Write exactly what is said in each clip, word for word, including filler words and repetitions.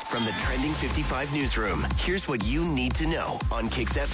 From the Trending fifty-five newsroom, here's what you need to know on Kix F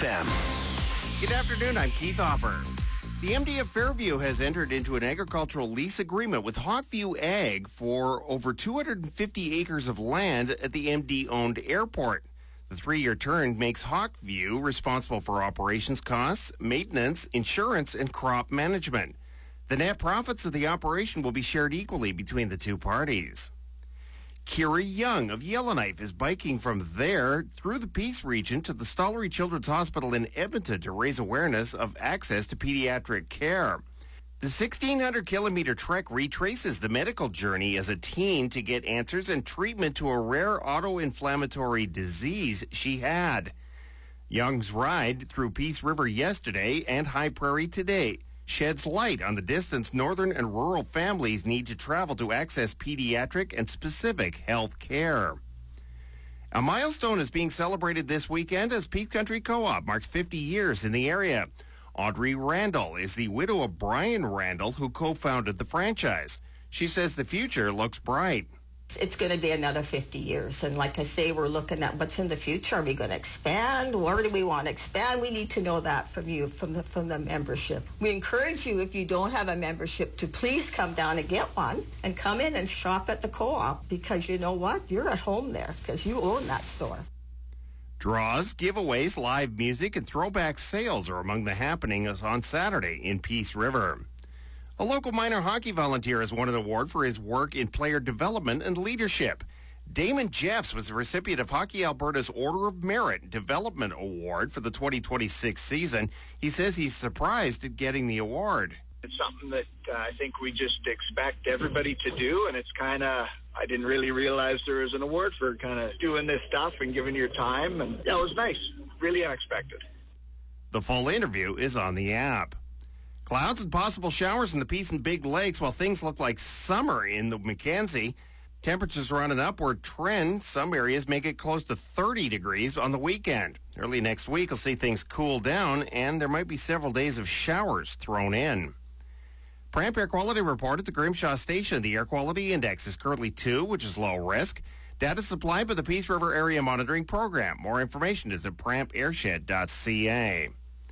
M. Good afternoon, I'm Keith Hopper. The M D of Fairview has entered into an agricultural lease agreement with Hawkview Ag for over two hundred fifty acres of land at the M D-owned airport. The three-year term makes Hawkview responsible for operations costs, maintenance, insurance, and crop management. The net profits of the operation will be shared equally between the two parties. Kira Young of Yellowknife is biking from there through the Peace region to the Stollery Children's Hospital in Edmonton to raise awareness of access to pediatric care. The sixteen hundred kilometer trek retraces the medical journey as a teen to get answers and treatment to a rare autoinflammatory disease she had. Young's ride through Peace River yesterday and High Prairie today sheds light on the distance northern and rural families need to travel to access pediatric and specific health care. A milestone is being celebrated this weekend as Peace Country Co-op marks fifty years in the area. Audrey Randall is the widow of Brian Randall, who co-founded the franchise. She says the future looks bright. It's going to be another fifty years. And like I say, we're looking at what's in the future. Are we going to expand? Where do we want to expand? We need to know that from you, from the from the membership. We encourage you, if you don't have a membership, to please come down and get one and come in and shop at the co-op, because you know what? You're at home there because you own that store. Draws, giveaways, live music, and throwback sales are among the happenings on Saturday in Peace River. A local minor hockey volunteer has won an award for his work in player development and leadership. Damon Jeffs was the recipient of Hockey Alberta's Order of Merit Development Award for the twenty twenty-six season. He says he's surprised at getting the award. It's something that uh, I think we just expect everybody to do, and it's kind of, I didn't really realize there was an award for kind of doing this stuff and giving your time, and yeah, it was nice, really unexpected. The full interview is on the app. Clouds and possible showers in the Peace and Big Lakes while things look like summer in the Mackenzie. Temperatures are on an upward trend. Some areas make it close to thirty degrees on the weekend. Early next week, we'll see things cool down, and there might be several days of showers thrown in. Pramp Air Quality Report at the Grimshaw Station. The air quality index is currently two, which is low risk. Data supplied by the Peace River Area Monitoring Program. More information is at pramp airshed dot c a.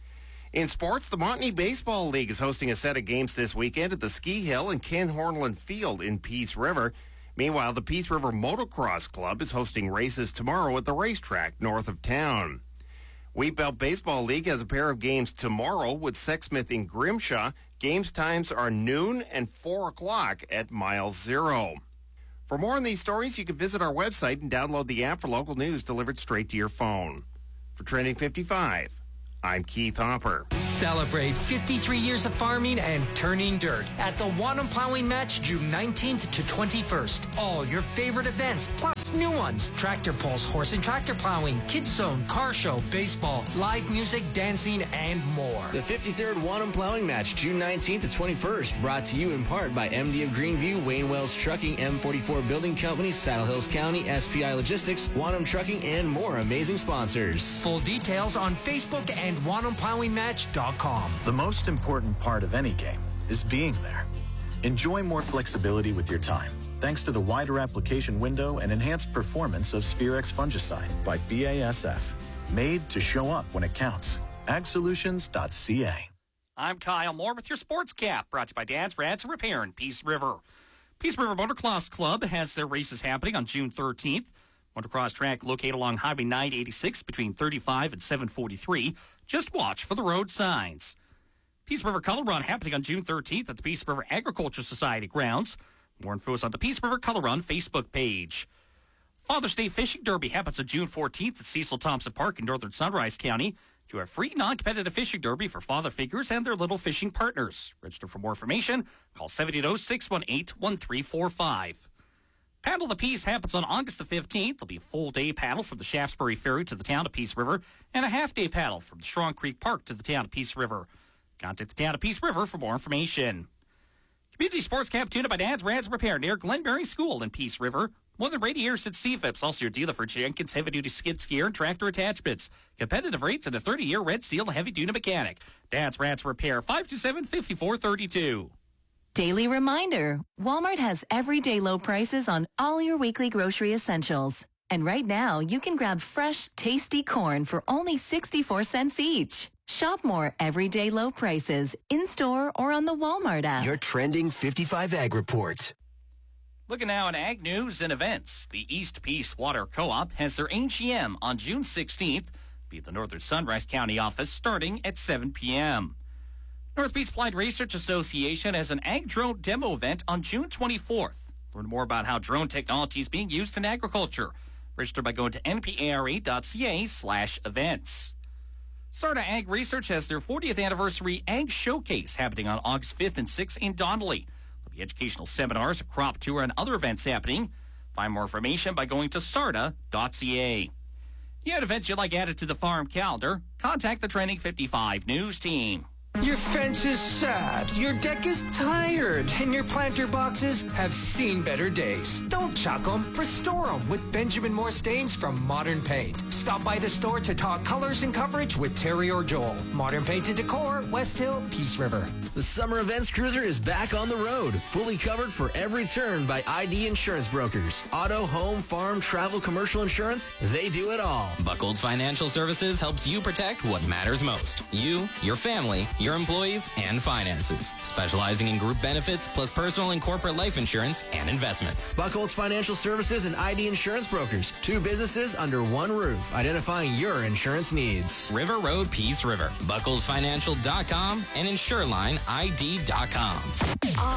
In sports, the Montney Baseball League is hosting a set of games this weekend at the Ski Hill and Ken Hornland Field in Peace River. Meanwhile, the Peace River Motocross Club is hosting races tomorrow at the racetrack north of town. Wheatbelt Baseball League has a pair of games tomorrow with Sexsmith in Grimshaw. Games times are noon and four o'clock at Mile Zero. For more on these stories, you can visit our website and download the app for local news delivered straight to your phone. For Trending fifty-five, I'm Keith Hopper. Celebrate fifty-three years of farming and turning dirt at the Wanham Plowing Match June nineteenth to twenty-first. All your favorite events, plus new ones. Tractor pulls, horse and tractor plowing, kids zone, car show, baseball, live music, dancing, and more. The fifty-third Wanham Plowing Match June nineteenth to twenty-first. Brought to you in part by M D of Greenview, Wayne Wells Trucking, M forty-four Building Company, Saddle Hills County, S P I Logistics, Wanham Trucking, and more amazing sponsors. Full details on Facebook and wanham plowing match dot com. The most important part of any game is being there. Enjoy more flexibility with your time, thanks to the wider application window and enhanced performance of Spherex fungicide by B A S F. Made to show up when it counts. ag solutions dot c a. I'm Kyle Moore with your Sports Cap, brought to you by Dad's Rats and Repair in Peace River. Peace River Motocross Club has their races happening on June thirteenth. Motocross track located along Highway nine eighty-six between thirty-five and seven forty-three. Just watch for the road signs. Peace River Color Run happening on June thirteenth at the Peace River Agriculture Society grounds. More info is on the Peace River Color Run Facebook page. Father's Day Fishing Derby happens on June fourteenth at Cecil Thompson Park in northern Sunrise County. Do a free non-competitive fishing derby for father figures and their little fishing partners. Register for more information. Call seven eight zero, six one eight, one three four five. Paddle the Peace happens on August the fifteenth. There'll be a full-day paddle from the Shaftesbury Ferry to the town of Peace River and a half-day paddle from the Strong Creek Park to the town of Peace River. Contact the town of Peace River for more information. Community Sports Cap tune-up by Dad's Rats Repair near Glenberry School in Peace River. More than radiators at C F I P S, also your dealer for Jenkins heavy-duty skid steer and tractor attachments. Competitive rates and a thirty-year Red Seal heavy-duty mechanic. Dad's Rats Repair, five two seven, five four three two. Daily reminder, Walmart has everyday low prices on all your weekly grocery essentials. And right now, you can grab fresh, tasty corn for only sixty-four cents each. Shop more everyday low prices in-store or on the Walmart app. Your trending fifty-five Ag Report. Looking now at ag news and events. The East Peace Water Co-op has their A G M on June sixteenth. Be at the Northern Sunrise County office starting at seven p.m. North Peace Applied Research Association has an ag drone demo event on June twenty-fourth. Learn more about how drone technology is being used in agriculture. Register by going to npare.ca slash events. Sarda Ag Research has their fortieth anniversary Ag Showcase happening on August fifth and sixth in Donnelly. There'll be educational seminars, a crop tour, and other events happening. Find more information by going to sarda dot c a. You had events you'd like added to the farm calendar? Contact the Trending fifty-five News team. Your fence is sad, your deck is tired, and your planter boxes have seen better days. Don't chuck them, restore them with Benjamin Moore stains from Modern Paint. Stop by the store to talk colors and coverage with Terry or Joel. Modern Paint and Decor, West Hill, Peace River. The Summer Events Cruiser is back on the road, fully covered for every turn by I D Insurance Brokers. Auto, home, farm, travel, commercial insurance, they do it all. Buckles Financial Services helps you protect what matters most. You, your family, your employees, and finances. Specializing in group benefits, plus personal and corporate life insurance and investments. Buckholz Financial Services and I D Insurance Brokers. Two businesses under one roof, identifying your insurance needs. River Road, Peace River. Buckles Financial dot com and Insureline I D dot com.